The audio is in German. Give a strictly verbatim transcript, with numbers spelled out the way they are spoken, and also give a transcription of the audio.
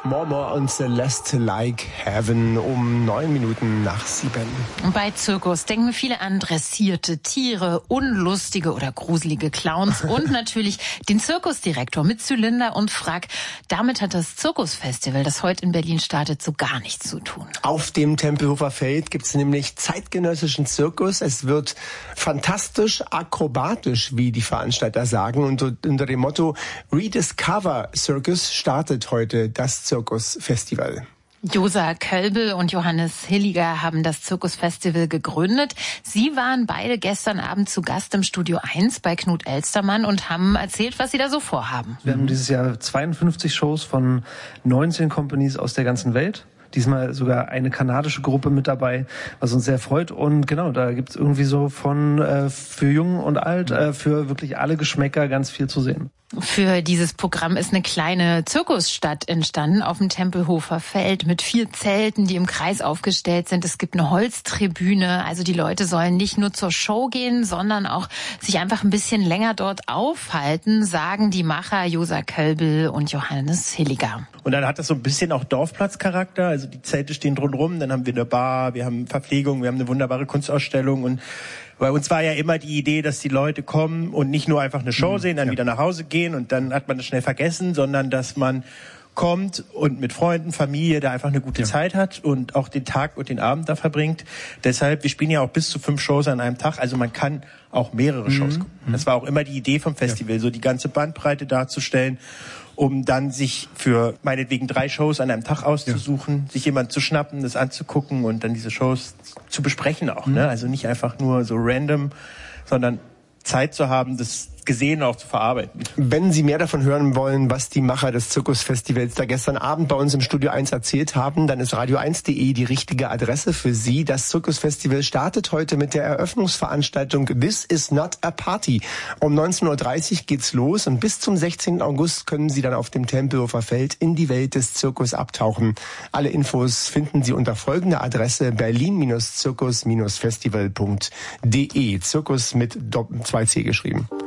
Mormor und Celeste Like Heaven um neun Minuten nach sieben. Bei Zirkus denken viele an dressierte Tiere, unlustige oder gruselige Clowns und natürlich den Zirkusdirektor mit Zylinder und Frack. Damit hat das Zirkusfestival, das heute in Berlin startet, so gar nichts zu tun. Auf dem Tempelhofer Feld gibt es nämlich zeitgenössischen Zirkus. Es wird fantastisch akrobatisch, wie die Veranstalter sagen. Und unter dem Motto Rediscover Circus startet heute das Zirkusfestival. Josa Kölbel und Johannes Hilliger haben das Zirkusfestival gegründet. Sie waren beide gestern Abend zu Gast im Studio eins bei Knut Elstermann und haben erzählt, was sie da so vorhaben. Wir haben dieses Jahr zweiundfünfzig Shows von neunzehn Companies aus der ganzen Welt. Diesmal sogar eine kanadische Gruppe mit dabei, was uns sehr freut. Und genau, da gibt's irgendwie so von äh, für Jung und Alt, äh, für wirklich alle Geschmäcker ganz viel zu sehen. Für dieses Programm ist eine kleine Zirkusstadt entstanden auf dem Tempelhofer Feld mit vier Zelten, die im Kreis aufgestellt sind. Es gibt eine Holztribüne, also die Leute sollen nicht nur zur Show gehen, sondern auch sich einfach ein bisschen länger dort aufhalten, sagen die Macher Josa Kölbel und Johannes Hilliger. Und dann hat das so ein bisschen auch Dorfplatzcharakter, also die Zelte stehen drumherum, dann haben wir eine Bar, wir haben Verpflegung, wir haben eine wunderbare Kunstausstellung und bei uns war ja immer die Idee, dass die Leute kommen und nicht nur einfach eine Show sehen, dann ja. wieder nach Hause gehen und dann hat man das schnell vergessen, sondern dass man kommt und mit Freunden, Familie da einfach eine gute ja. Zeit hat und auch den Tag und den Abend da verbringt. Deshalb, wir spielen ja auch bis zu fünf Shows an einem Tag, also man kann auch mehrere Shows gucken. Mhm. Das war auch immer die Idee vom Festival, ja. so die ganze Bandbreite darzustellen, um dann sich für meinetwegen drei Shows an einem Tag auszusuchen, ja. sich jemand zu schnappen, das anzugucken und dann diese Shows zu besprechen auch. Mhm. Ne? Also nicht einfach nur so random, sondern Zeit zu haben, das Gesehene auch zu verarbeiten. Wenn Sie mehr davon hören wollen, was die Macher des Zirkusfestivals da gestern Abend bei uns im Studio eins erzählt haben, dann ist radio eins punkt de die richtige Adresse für Sie. Das Zirkusfestival startet heute mit der Eröffnungsveranstaltung This is not a Party. Um neunzehn Uhr dreißig geht's los und bis zum sechzehnten August können Sie dann auf dem Tempelhofer Feld in die Welt des Zirkus abtauchen. Alle Infos finden Sie unter folgender Adresse berlin-zirkus-festival punkt de. Zirkus mit zwei C geschrieben.